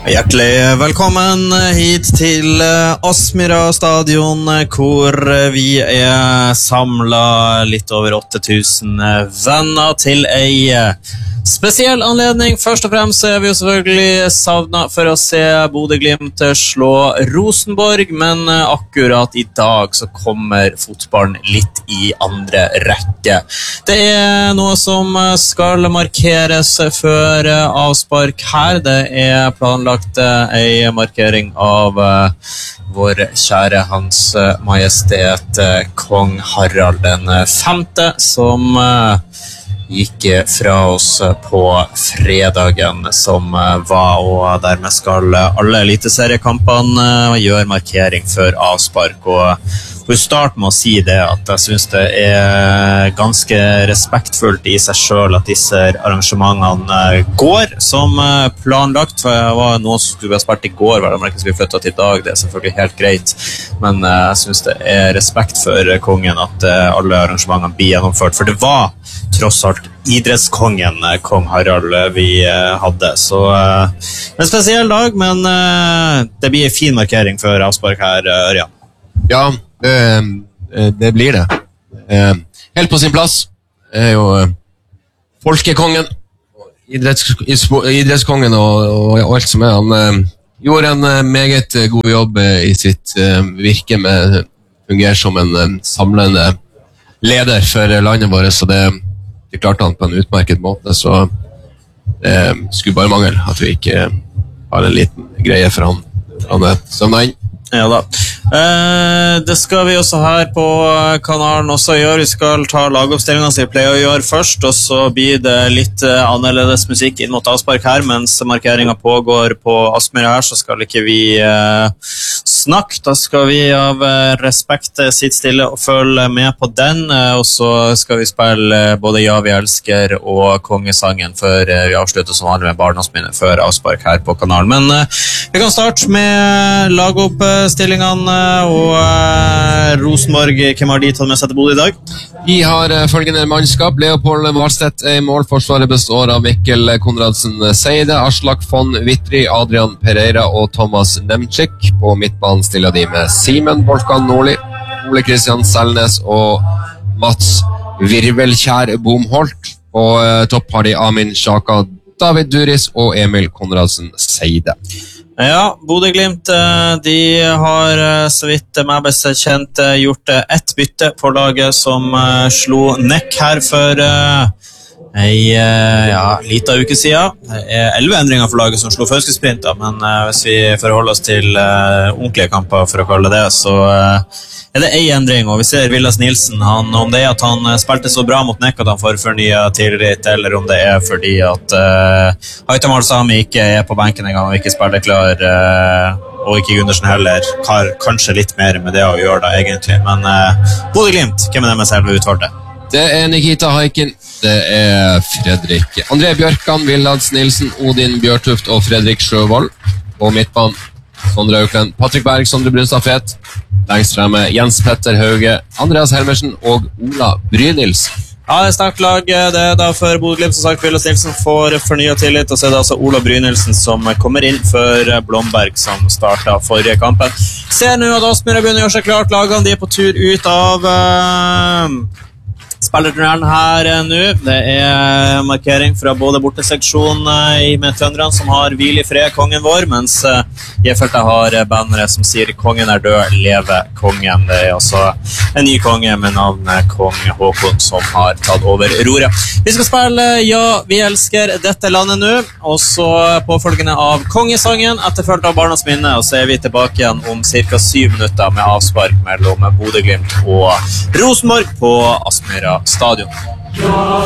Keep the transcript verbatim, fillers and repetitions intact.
Hjertelig velkommen hit til Aspmyra stadion, hvor vi er samlet litt over åtte tusen venner til en spesiell anledning. Først og fremst er vi jo selvfølgelig savnet for å se Bodø-Glimt slå Rosenborg, men akkurat i dag så kommer fotballen litt i andre rekke. Det er noe som skal markeres før avspark her. Det er planlagt en markering av vår kjære Hans Majestet Kong Harald den femte, som gikk fra oss på fredagen som var, og dermed skal alle eliteseriekampene gjøre markering før avspark. Og for start med å si det at jeg synes det er ganske respektfullt i seg selv at disse arrangementene går som planlagt. For det var noe som skulle ha spilt i går, hva det ikke skulle flyttet til i dag, det er selvfølgelig helt greit, men jeg synes det er respekt for kongen at alle arrangementene blir gjennomført, for det var tross alt idrettskongen Kong Harald vi hadde. Så en spesiell dag, men det blir en fin markering før avspark her, Ørjan. Ja, det, det blir det. Helt på sin plass er jo folkekongen, idretts, idrettskongen og, og alt som er. Han gjorde en meget god jobb i sitt virke med fungere som en samlende leder for landet vårt, så det Det klarte han på en utmerket måte, så det skulle bare mangle at vi ikke har en liten greie for han. Han er som nei. Ja da. Eh, det skal vi også her på kanalen også gjøre. Vi skal ta lagoppstillingen som vi pleier å gjøre først, og så blir det litt eh, annerledes musikk inn mot avspark her, mens markeringen pågår på Aspmyra her, så skal ikke vi eh, snakke. Da skal vi av eh, respekt sitte stille og følge med på den, eh, og så skal vi spille eh, både Ja, vi elsker og kongesangen før eh, vi avslutter som vanlig med barndomsminne før avspark her på kanalen. Men eh, vi kan starte med lagoppstillingene og uh, Rosenborg. Hvem har de tatt med seg til Bodø i dag? Vi har uh, følgende mannskap. Leopold Valstedt i mål. Forsvaret består av Mikkel Konradsen Seide, Aslak von Wittry, Adrian Pereira og Thomas Nemczyk. På midtbanen stiller de med Simen Volkan Nordli, Ole Kristian Selnes og Mats Virvelkjær Bomholt. Og uh, topp har de Amin Shaka, David Duris og Emil Konradsen Seide. Ja, Bodø-Glimt, de har så vidt meg best kjent gjort ett bytte på laget som slo nekk her for ei ja, liten uke siden. Det er elleve endringer for laget som slo førstesprint, men hvis vi forholder oss til ordentlige kamper for å kalle det, så er det en endring, og vi ser Vilas Nilsen, han, om det er at han spilte så bra mot nekk at han får fornyet tillit, eller om det er fordi at uh, Haitham Al-Sami ikke er på benken en gang og ikke spiller klar, uh, og ikke Gundersen heller, har kanskje litt mer med det å gjøre da egentlig, men uh, Bodø-Glimt, hvem er det med selve utvalgte? Det er Nikita Haikin, det er Fredrik André Bjørkan, Villads Nilsen, Odin Bjørtuft og Fredrik Sjøvold. På midtbanen Sondre Auklend, Patrick Berg, Sondre Brunstad Fet. Lengst fremme Jens Petter Hauge, Andreas Helmersen og Ola Brynils. Ja, det er sterkt lag. Det er da for Bodø-Glimt som sagt Vilas Nilsen får fornyet tillit, og så er det altså Ola Brynilsen som kommer inn for Blomberg som startet forrige kampen. Ser nå at Aspmyra begynner å gjøre seg klart. Lagene de er på tur ut av uh, spillerturneren her nå. Det er markering fra både borteseksjonen med trønderne som har hvil i fred, kongen vår, mens G-feltet har bannere som sier kongen er død, leve kongen. Det er altså en ny konge med navnet Kong Håkon som har tatt over roret. Vi skal spille Ja, vi elsker dette landet nå, og så påfølgende av kongesangen, etterfølgt av Barnas minne, og så er vi tilbake igjen om cirka syv minutter med avspark mellom Bodø-Glimt og Rosenborg på Aspmyra stadion.